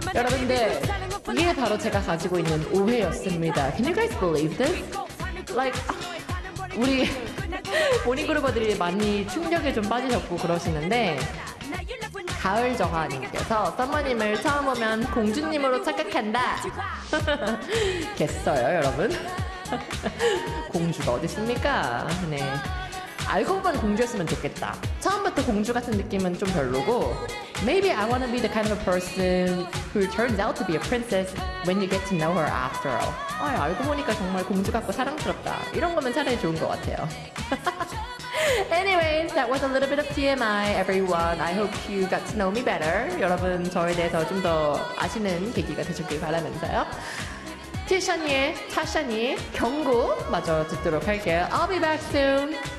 여러분들, 이게 바로 제가 가지고 있는 오해였습니다. Can you guys believe this? Like, 우리 모닝그루버들이 많이 충격에 좀 빠지셨고 그러시는데, 가을정화님께서 썸머님을 처음 보면 공주님으로 착각한다. 겠어요, 여러분? 공주가 어디 있습니까? 네. 알고 보면 공주였으면 좋겠다. 처음부터 공주 같은 느낌은 좀 별로고, maybe I want to be the kind of a person who turns out to be a princess when you get to know her after all. 알고 보니까 정말 공주 같고 사랑스럽다. 이런 거면 차라리 좋은 것 같아요. Anyways, that was a little bit of TMI, everyone. I hope you got to know me better. 여러분, 저에 대해서 좀 더 아시는 계기가 되셨길 바라면서요. 티샤니의 경고 마저 듣도록 할게요. I'll be back soon.